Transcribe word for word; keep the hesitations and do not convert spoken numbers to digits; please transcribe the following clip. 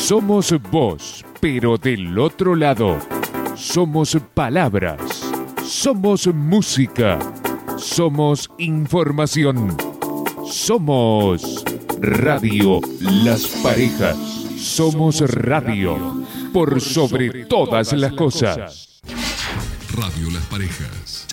Somos voz, pero del otro lado. Somos palabras. Somos música. Somos información. Somos Radio Las Parejas. Somos radio por sobre todas las cosas. Radio Las Parejas.